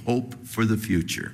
hope for the future.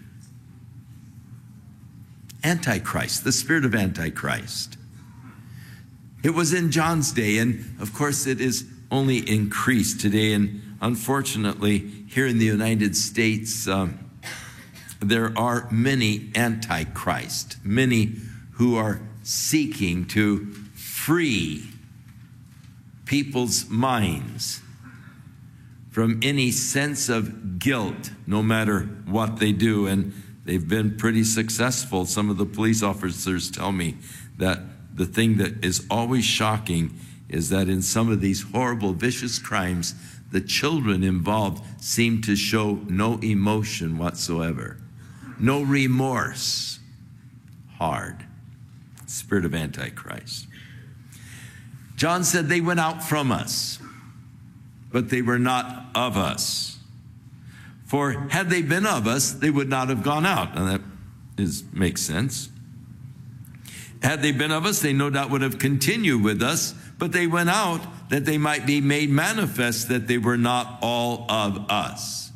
Antichrist, the spirit of Antichrist. It was in John's day, and of course it is only increased today. And unfortunately, here in the United States, there are many Antichrist, many who are seeking to free people's minds from any sense of guilt, no matter what they do. And they've been pretty successful. Some of the police officers tell me that the thing that is always shocking is that in some of these horrible, vicious crimes, the children involved seem to show no emotion whatsoever, no remorse. Hard. Spirit of Antichrist. John said they went out from us, but they were not of us. For had they been of us, they would not have gone out. And that makes sense. Had they been of us, they no doubt would have continued with us, but they went out that they might be made manifest that they were not all of us.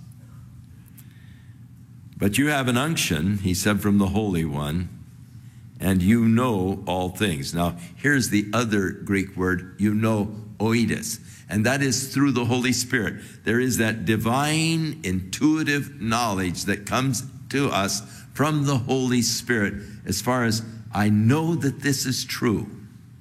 But you have an unction, he said, from the Holy One, and you know all things. Now, here's the other Greek word, you know, oides, and that is through the Holy Spirit. There is that divine, intuitive knowledge that comes to us from the Holy Spirit as far as, I know that this is true.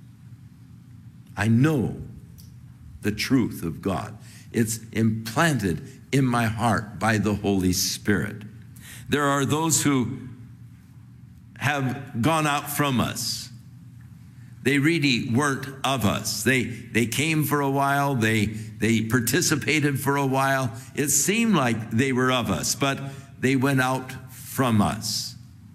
I know the truth of God. It's implanted in my heart by the Holy Spirit. There are those who have gone out from us. They really weren't of us. They came for a while. They participated for a while. It seemed like they were of us, but they went out from us.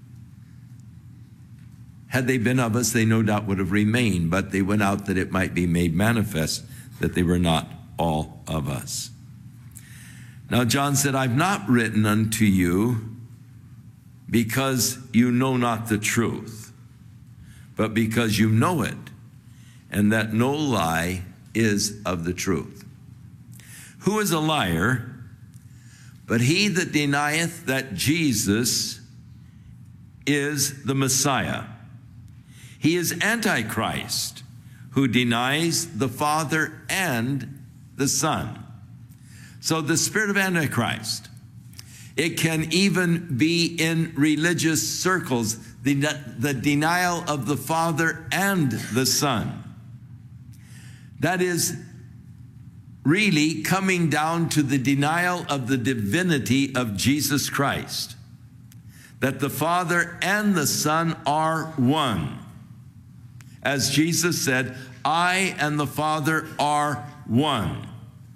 Had they been of us, they no doubt would have remained, but they went out that it might be made manifest that they were not all of us. Now John said, I've not written unto you because you know not the truth, but because you know it, and that no lie is of the truth. Who is a liar, but he that denieth that Jesus is the Messiah? He is Antichrist, who denies the Father and the Son. So the spirit of Antichrist, it can even be in religious circles, the denial of the Father and the Son. That is really coming down to the denial of the divinity of Jesus Christ, that the Father and the Son are one. As Jesus said, I and the Father are one.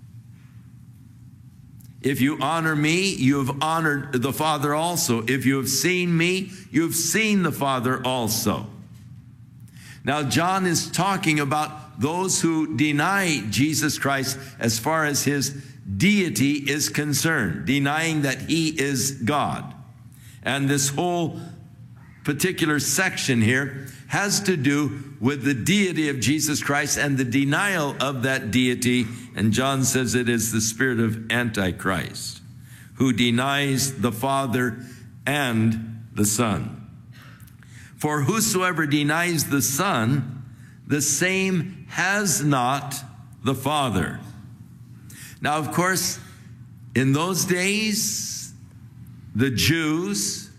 If you honor me, you have honored the Father also. If you have seen me, you have seen the Father also. Now, John is talking about those who deny Jesus Christ as far as his deity is concerned, denying that he is God. And this whole particular section here has to do with the deity of Jesus Christ and the denial of that deity. And John says it is the spirit of Antichrist, who denies the Father and the Son. For whosoever denies the Son, the same has not the Father. Now, of course, in those days, the Jews,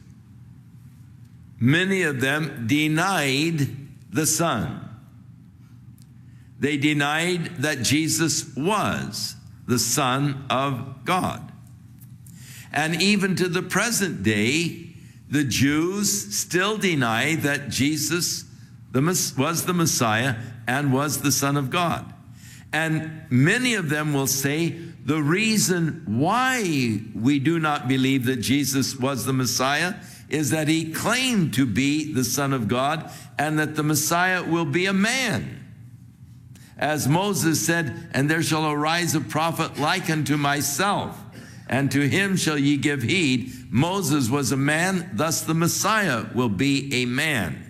many of them denied the Son. They denied that Jesus was the Son of God. And even to the present day, the Jews still deny that Jesus was the Messiah and was the Son of God. And many of them will say the reason why we do not believe that Jesus was the Messiah is that he claimed to be the Son of God and that the Messiah will be a man. As Moses said, and there shall arise a prophet like unto myself, and to him shall ye give heed. Moses was a man, thus the Messiah will be a man.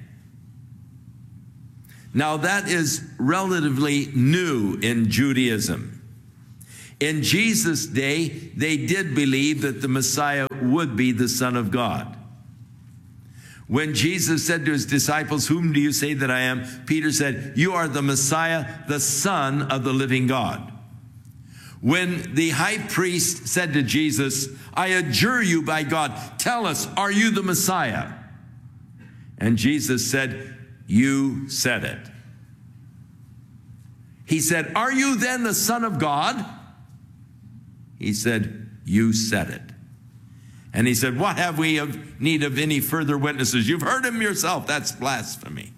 Now that is relatively new in Judaism. In Jesus' day, they did believe that the Messiah would be the Son of God. When Jesus said to his disciples, "Whom do you say that I am?" Peter said, "You are the Messiah, the Son of the living God." When the high priest said to Jesus, "I adjure you by God, tell us, are you the Messiah?" And Jesus said, "You said it." He said, "Are you then the Son of God?" He said, "You said it." And he said, "What have we of need of any further witnesses? You've heard him yourself. That's blasphemy."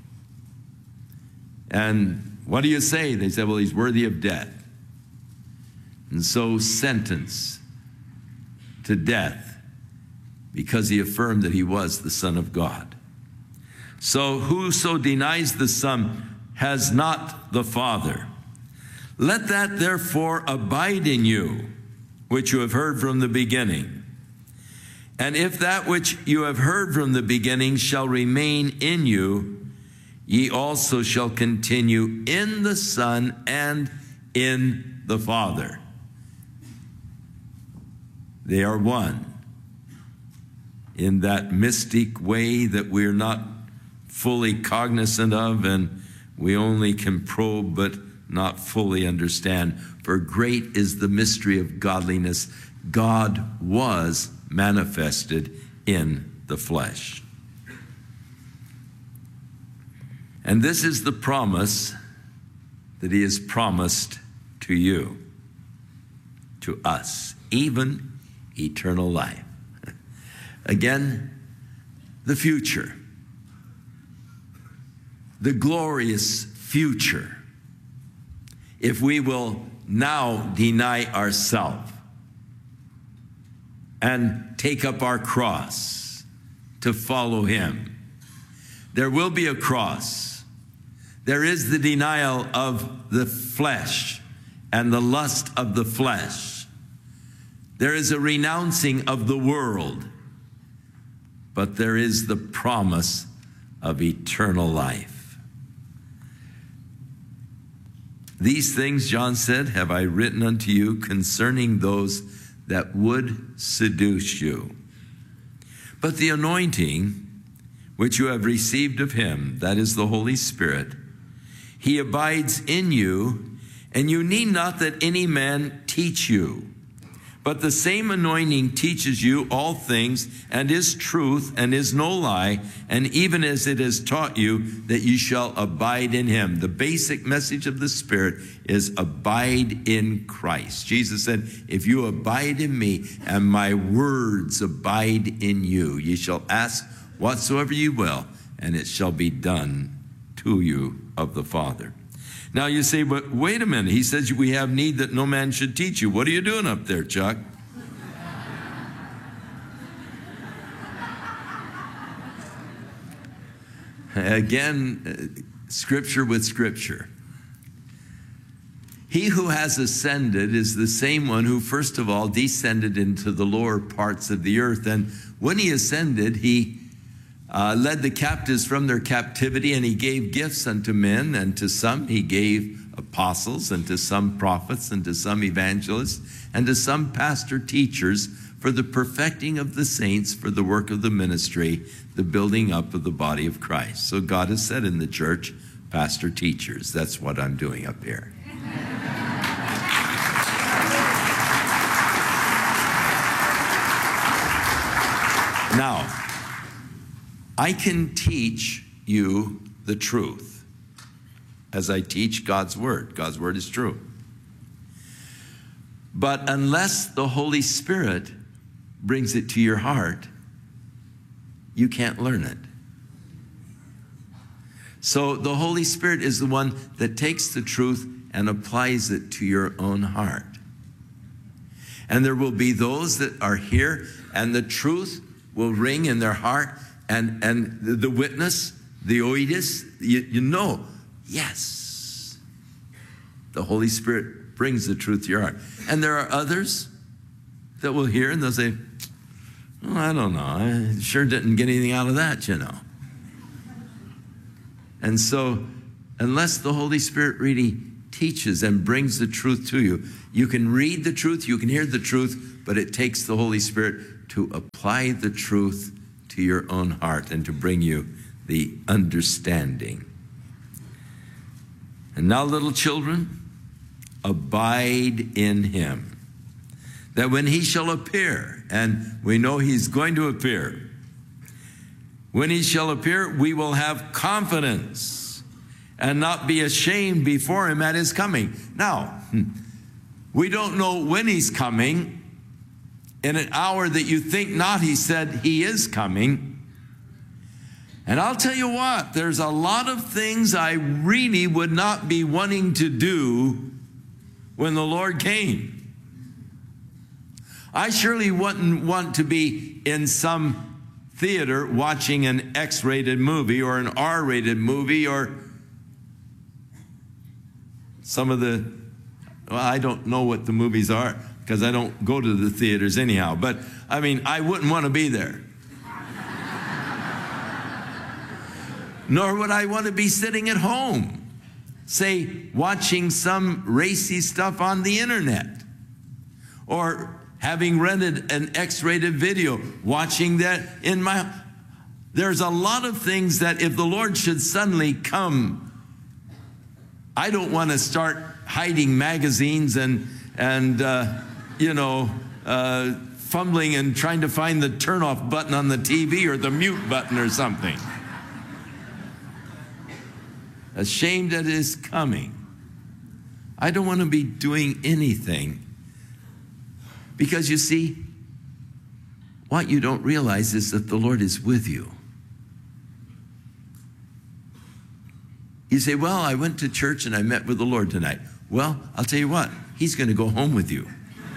And what do you say? They said, "Well, he's worthy of death." And so sentenced to death because he affirmed that he was the Son of God. So whoso denies the Son has not the Father. Let that therefore abide in you, which you have heard from the beginning. And if that which you have heard from the beginning shall remain in you, ye also shall continue in the Son and in the Father. They are one in that mystic way that we're not fully cognizant of, and we only can probe but not fully understand. For great is the mystery of godliness. God was manifested in the flesh. And this is the promise that he has promised to you, to us, even eternal life. Again, the future, the glorious future, if we will now deny ourselves and take up our cross to follow him. There will be a cross. There is the denial of the flesh and the lust of the flesh. There is a renouncing of the world, but there is the promise of eternal life. These things, John said, have I written unto you concerning those that would seduce you. But the anointing which you have received of him, that is the Holy Spirit, he abides in you, and you need not that any man teach you. But the same anointing teaches you all things, and is truth, and is no lie, and even as it has taught you, that you shall abide in him. The basic message of the Spirit is abide in Christ. Jesus said, if you abide in me, and my words abide in you, ye shall ask whatsoever you will, and it shall be done to you of the Father. Now you say, but wait a minute. He says we have need that no man should teach you. What are you doing up there, Chuck? Again, scripture with scripture. He who has ascended is the same one who first of all descended into the lower parts of the earth. And when he ascended, he led the captives from their captivity, and he gave gifts unto men, and to some he gave apostles, and to some prophets, and to some evangelists, and to some pastor teachers, for the perfecting of the saints, for the work of the ministry, the building up of the body of Christ. So God has said in the church, pastor teachers. That's what I'm doing up here. Now, I can teach you the truth as I teach God's word. God's word is true. But unless the Holy Spirit brings it to your heart, you can't learn it. So the Holy Spirit is the one that takes the truth and applies it to your own heart. And there will be those that are here, and the truth will ring in their heart. And the witness, the oidus, you know, yes, the Holy Spirit brings the truth to your heart. And there are others that will hear and they'll say, oh, I don't know, I sure didn't get anything out of that, you know. And so, unless the Holy Spirit really teaches and brings the truth to you, you can read the truth, you can hear the truth, but it takes the Holy Spirit to apply the truth to your own heart and to bring you the understanding. And now, little children, abide in him, that when he shall appear, and we know he's going to appear, when he shall appear, we will have confidence and not be ashamed before him at his coming. Now, we don't know when he's coming. In an hour that you think not, he said he is coming. And I'll tell you what, there's a lot of things I really would not be wanting to do when the Lord came. I surely wouldn't want to be in some theater watching an X-rated movie or an R-rated movie or some of the, well, I don't know what the movies are because I don't go to the theaters anyhow. But, I mean, I wouldn't want to be there. Nor would I want to be sitting at home, say, watching some racy stuff on the internet. Or having rented an X-rated video, watching that in my... There's a lot of things that if the Lord should suddenly come, I don't want to start hiding magazines and fumbling and trying to find the turn-off button on the TV or the mute button or something. Ashamed at his coming. I don't want to be doing anything. Because you see, what you don't realize is that the Lord is with you. You say, well, I went to church and I met with the Lord tonight. Well, I'll tell you what, he's going to go home with you.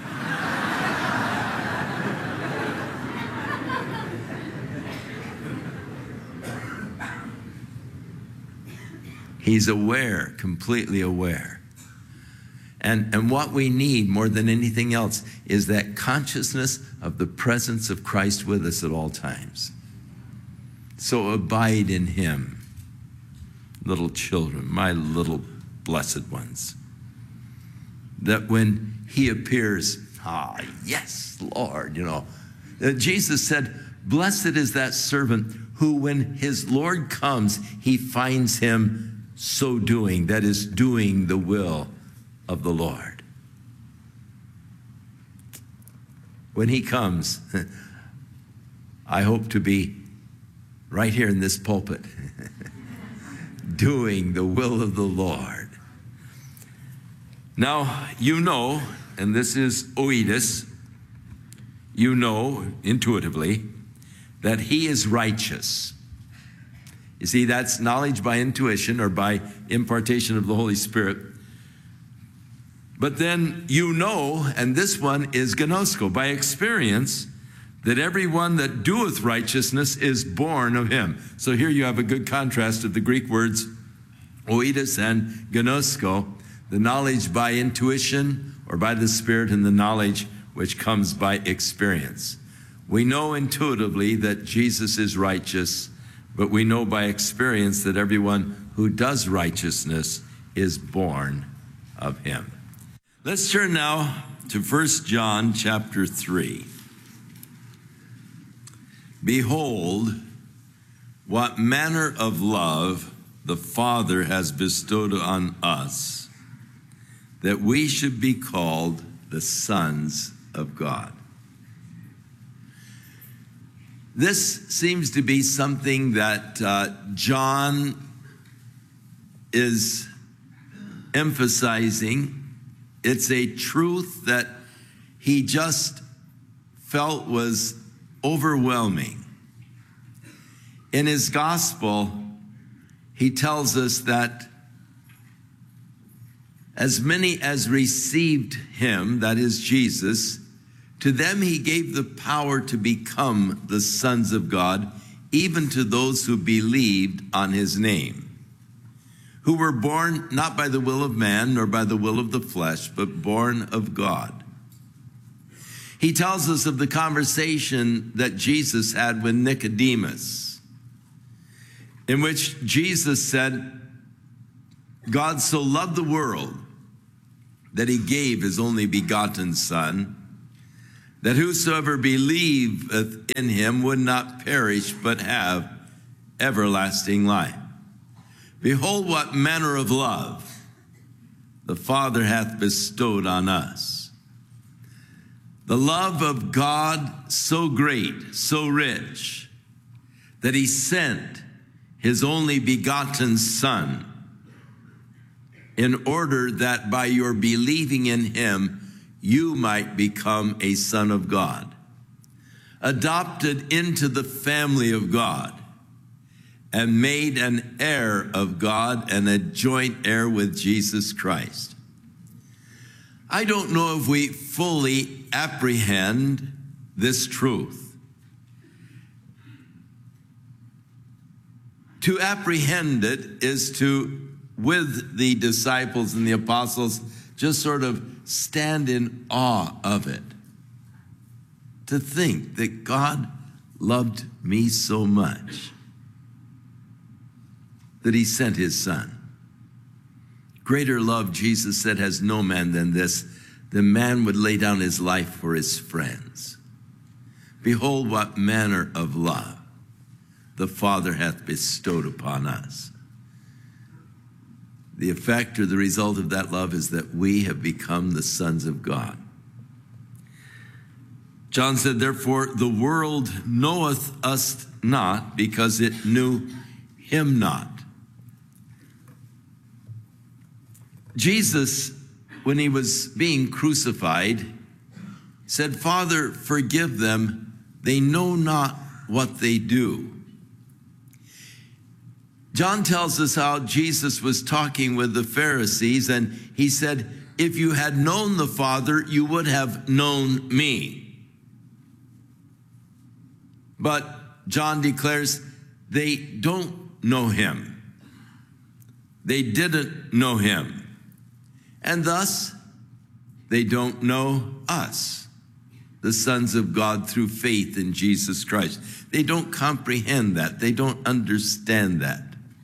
He's aware, completely aware. And what we need more than anything else is that consciousness of the presence of Christ with us at all times. So abide in him, little children, my little blessed ones. That when he appears, yes, Lord, Jesus said, blessed is that servant who when his Lord comes, he finds him so doing, that is, doing the will of the Lord. When he comes, I hope to be right here in this pulpit, doing the will of the Lord. Now, you know, and this is oidus, you know intuitively that he is righteous. You see, that's knowledge by intuition or by impartation of the Holy Spirit. But then you know, and this one is gnosko, by experience, that everyone that doeth righteousness is born of him. So here you have a good contrast of the Greek words oidus and gnosko, the knowledge by intuition or by the Spirit, and the knowledge which comes by experience. We know intuitively that Jesus is righteous, but we know by experience that everyone who does righteousness is born of him. Let's turn now to 1 John chapter 3. Behold, what manner of love the Father has bestowed on us, that we should be called the sons of God. This seems to be something that John is emphasizing. It's a truth that he just felt was overwhelming. In his gospel, he tells us that as many as received him, that is Jesus, to them he gave the power to become the sons of God, even to those who believed on his name, who were born not by the will of man, nor by the will of the flesh, but born of God. He tells us of the conversation that Jesus had with Nicodemus, in which Jesus said, God so loved the world that he gave his only begotten Son, that whosoever believeth in him would not perish, but have everlasting life. Behold, what manner of love the Father hath bestowed on us. The love of God so great, so rich, that he sent his only begotten Son, in order that by your believing in him, you might become a son of God, adopted into the family of God, and made an heir of God and a joint heir with Jesus Christ. I don't know if we fully apprehend this truth. To apprehend it is to, with the disciples and the apostles, just sort of stand in awe of it. To think that God loved me so much that he sent his Son. Greater love, Jesus said, has no man than this, the man would lay down his life for his friends. Behold, what manner of love the Father hath bestowed upon us. The effect or the result of that love is that we have become the sons of God. John said, therefore, the world knoweth us not, because it knew him not. Jesus, when he was being crucified, said, Father, forgive them. They know not what they do. John tells us how Jesus was talking with the Pharisees, and he said, if you had known the Father, you would have known me. But John declares they don't know him. They didn't know him. And thus, they don't know us, the sons of God, through faith in Jesus Christ. They don't comprehend that. They don't understand that.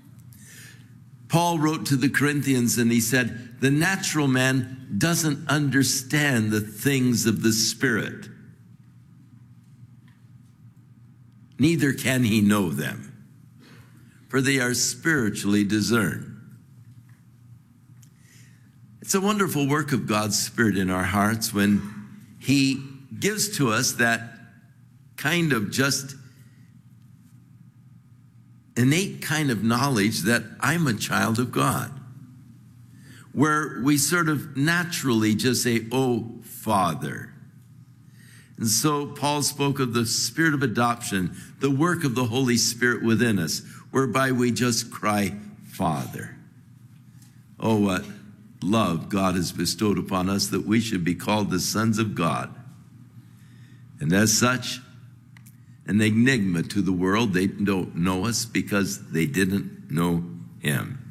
Paul wrote to the Corinthians and he said, the natural man doesn't understand the things of the Spirit. Neither can he know them, for they are spiritually discerned. It's a wonderful work of God's Spirit in our hearts when he gives to us that kind of just innate kind of knowledge that I'm a child of God, where we sort of naturally just say, oh, Father. And so Paul spoke of the spirit of adoption, the work of the Holy Spirit within us, whereby we just cry, Father. Oh, what love God has bestowed upon us that we should be called the sons of God. And as such, an enigma to the world. They don't know us because they didn't know him.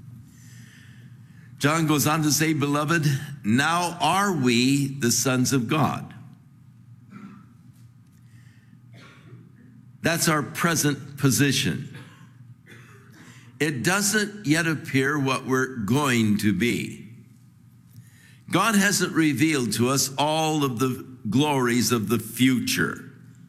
John goes on to say, beloved, now are we the sons of God. That's our present position. It doesn't yet appear what we're going to be. God hasn't revealed to us all of the glories of the future.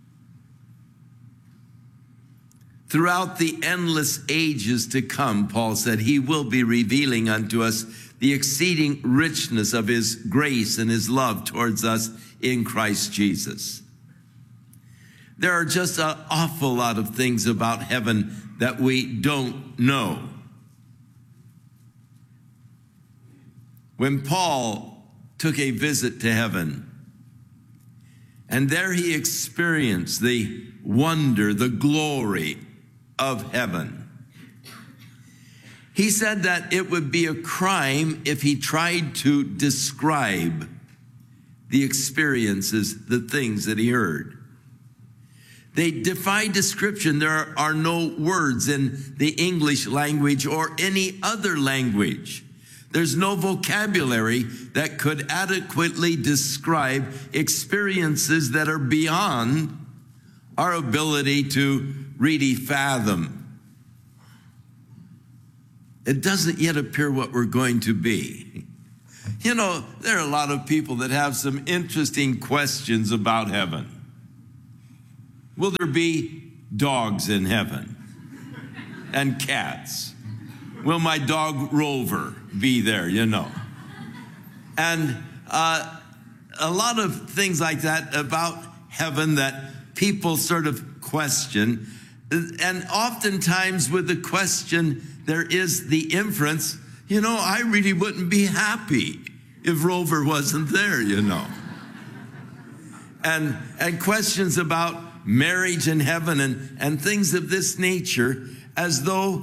Throughout the endless ages to come, Paul said, he will be revealing unto us the exceeding richness of his grace and his love towards us in Christ Jesus. There are just an awful lot of things about heaven that we don't know. When Paul took a visit to heaven, and there he experienced the wonder, the glory of heaven, he said that it would be a crime if he tried to describe the experiences, the things that he heard. They defy description. There are no words in the English language or any other language. There's no vocabulary that could adequately describe experiences that are beyond our ability to really fathom. It doesn't yet appear what we're going to be. You know, there are a lot of people that have some interesting questions about heaven. Will there be dogs in heaven? And cats? Will my dog Rover be there, you know? And a lot of things like that about heaven that people sort of question. And oftentimes with the question, there is the inference, you know, I really wouldn't be happy if Rover wasn't there, you know. And questions about marriage in heaven and things of this nature, as though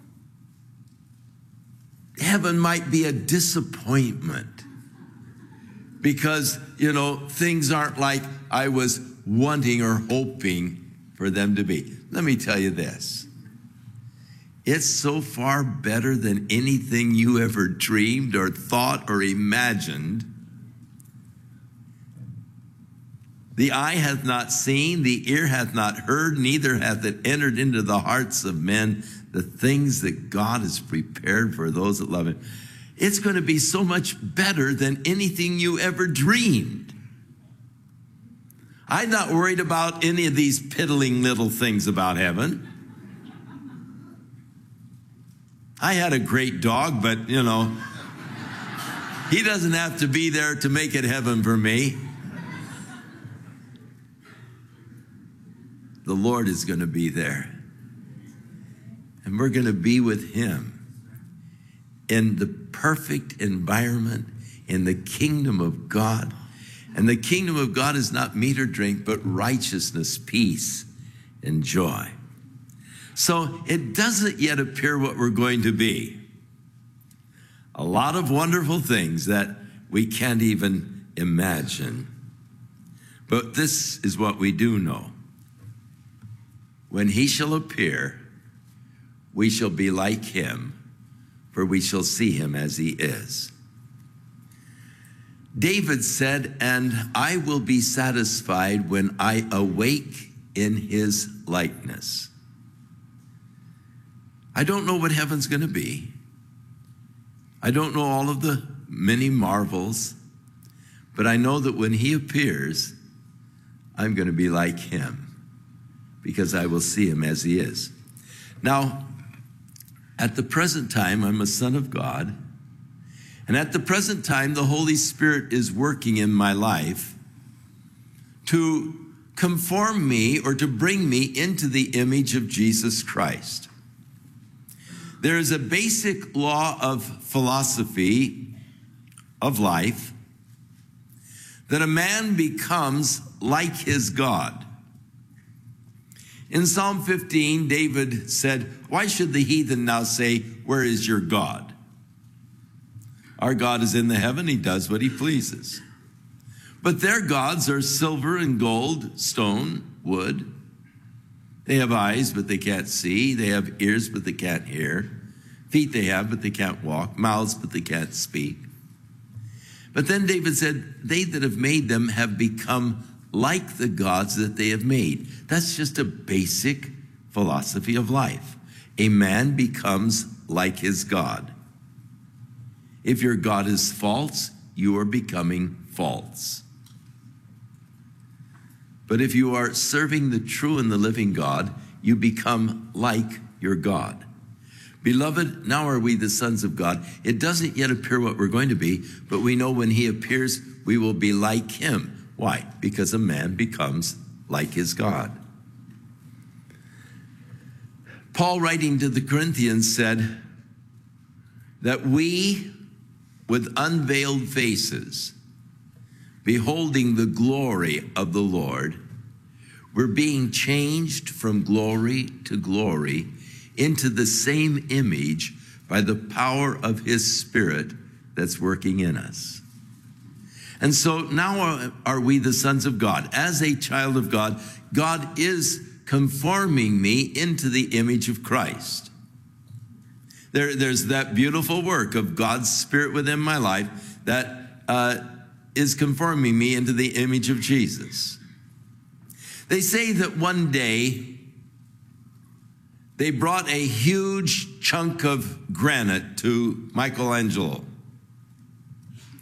heaven might be a disappointment because, you know, things aren't like I was wanting or hoping for them to be. Let me tell you this. It's so far better than anything you ever dreamed or thought or imagined. The eye hath not seen, the ear hath not heard, neither hath it entered into the hearts of men the things that God has prepared for those that love him. It's going to be so much better than anything you ever dreamed. I'm not worried about any of these piddling little things about heaven. I had a great dog, but, you know, he doesn't have to be there to make it heaven for me. The Lord is going to be there. And we're going to be with him in the perfect environment in the kingdom of God. And the kingdom of God is not meat or drink, but righteousness, peace, and joy. So it doesn't yet appear what we're going to be. A lot of wonderful things that we can't even imagine. But this is what we do know. When he shall appear, we shall be like him, for we shall see him as he is. David said, and I will be satisfied when I awake in his likeness. I don't know what heaven's going to be. I don't know all of the many marvels, but I know that when he appears, I'm going to be like him because I will see him as he is. Now, at the present time, I'm a son of God. And at the present time, the Holy Spirit is working in my life to conform me or to bring me into the image of Jesus Christ. There is a basic law of philosophy of life that a man becomes like his God. In Psalm 15, David said, why should the heathen now say, where is your God? Our God is in the heaven. He does what he pleases. But their gods are silver and gold, stone, wood. They have eyes, but they can't see. They have ears, but they can't hear. Feet they have, but they can't walk. Mouths, but they can't speak. But then David said, they that have made them have become like the gods that they have made. That's just a basic philosophy of life. A man becomes like his God. If your God is false, you are becoming false. But if you are serving the true and the living God, you become like your God. Beloved, now are we the sons of God. It doesn't yet appear what we're going to be, but we know when he appears, we will be like him. Why? Because a man becomes like his God. Paul, writing to the Corinthians, said that we, with unveiled faces, beholding the glory of the Lord, we're being changed from glory to glory into the same image by the power of his Spirit that's working in us. And so now are we the sons of God. As a child of God, God is conforming me into the image of Christ. There's that beautiful work of God's Spirit within my life that is conforming me into the image of Jesus. They say that one day they brought a huge chunk of granite to Michelangelo.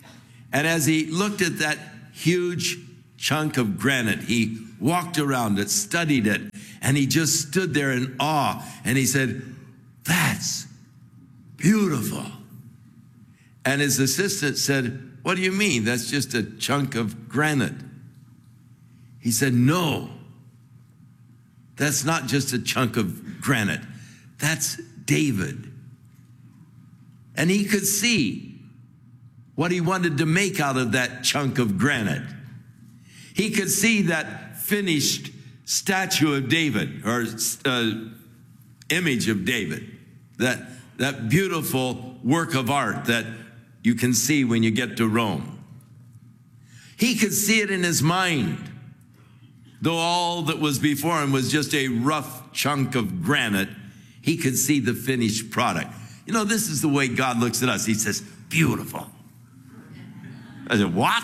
And as he looked at that huge chunk of granite, he walked around it, studied it, and he just stood there in awe. And he said, "That's beautiful." And his assistant said, "What do you mean? That's just a chunk of granite." He said, "No, that's not just a chunk of granite. That's David." And he could see what he wanted to make out of that chunk of granite. He could see that finished statue of David, or image of David, that beautiful work of art that you can see when you get to Rome. He could see it in his mind, though all that was before him was just a rough chunk of granite. He could see the finished product. You know, this is the way God looks at us. He says, "Beautiful." I said, "What?"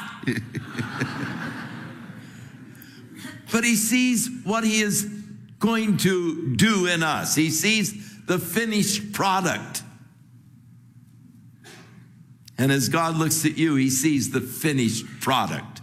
But he sees what he is going to do in us. He sees the finished product. And as God looks at you, he sees the finished product.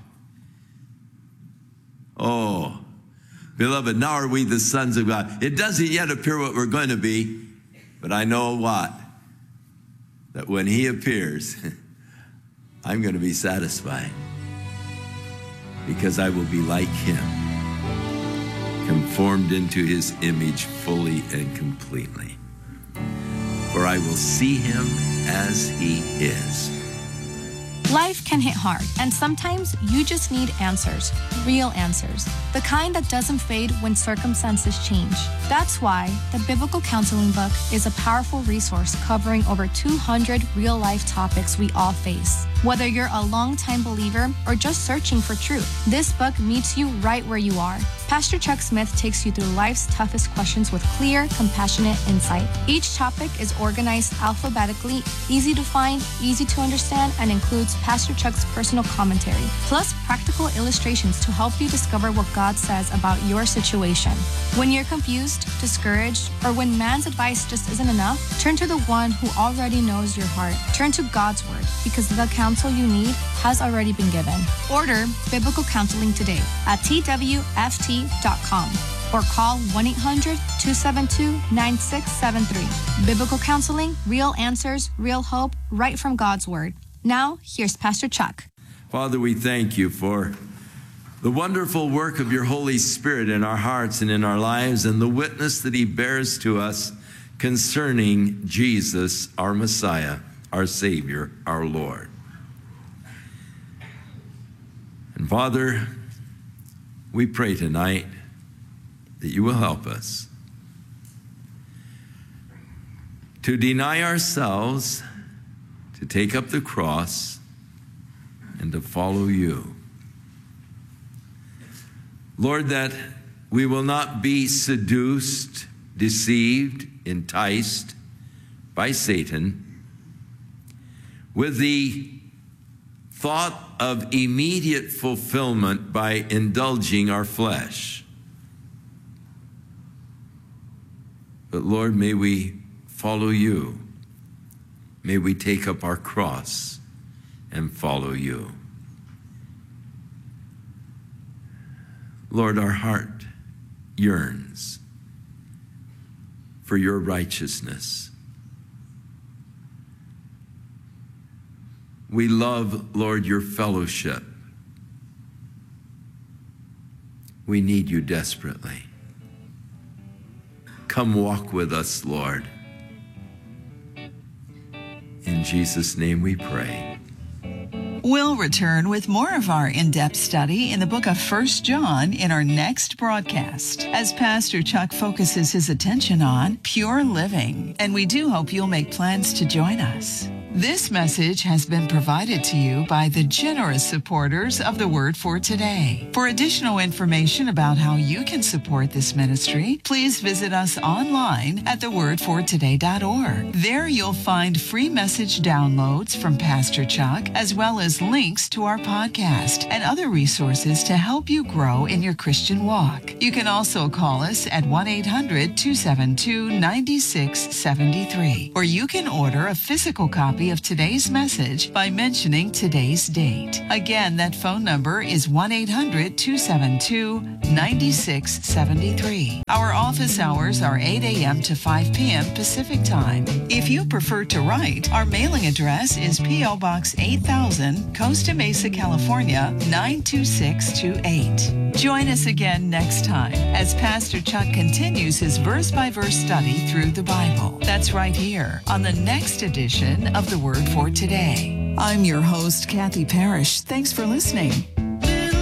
Oh, beloved, now are we the sons of God. It doesn't yet appear what we're going to be, but I know what? That when he appears, I'm going to be satisfied, because I will be like him, conformed into his image fully and completely. For I will see him as he is. Life can hit hard, and sometimes you just need answers, real answers, the kind that doesn't fade when circumstances change. That's why the Biblical Counseling Book is a powerful resource covering over 200 real-life topics we all face. Whether you're a longtime believer or just searching for truth, this book meets you right where you are. Pastor Chuck Smith takes you through life's toughest questions with clear, compassionate insight. Each topic is organized alphabetically, easy to find, easy to understand, and includes Pastor Chuck's personal commentary, plus practical illustrations to help you discover what God says about your situation. When you're confused, discouraged, or when man's advice just isn't enough, turn to the one who already knows your heart. Turn to God's Word, because the counsel you need has already been given. Order Biblical Counseling today at twft.com or call 1-800-272-9673. Biblical Counseling, real answers, real hope, right from God's Word. Now, here's Pastor Chuck. Father, we thank you for the wonderful work of your Holy Spirit in our hearts and in our lives, and the witness that he bears to us concerning Jesus, our Messiah, our Savior, our Lord. And Father, we pray tonight that you will help us to deny ourselves, to take up the cross, and to follow you. Lord, that we will not be seduced, deceived, enticed by Satan with the thought of immediate fulfillment by indulging our flesh. But Lord, may we follow you. May we take up our cross and follow you. Lord, our heart yearns for your righteousness. We love, Lord, your fellowship. We need you desperately. Come walk with us, Lord. In Jesus' name we pray. We'll return with more of our in-depth study in the book of 1 John in our next broadcast, as Pastor Chuck focuses his attention on pure living, and we do hope you'll make plans to join us. This message has been provided to you by the generous supporters of the Word for Today. For additional information about how you can support this ministry, please visit us online at thewordfortoday.org. There you'll find free message downloads from Pastor Chuck, as well as links to our podcast and other resources to help you grow in your Christian walk. You can also call us at 1-800-272-9673, or you can order a physical copy copy of today's message by mentioning today's date. Again, that phone number is 1-800-272-9673. Our office hours are 8 a.m. to 5 p.m. Pacific Time. If you prefer to write, our mailing address is P.O. Box 8000, Costa Mesa, California, 92628. Join us again next time as Pastor Chuck continues his verse-by-verse study through the Bible. That's right here on the next edition of The Word for Today. I'm your host, Kathy Parrish. Thanks for listening.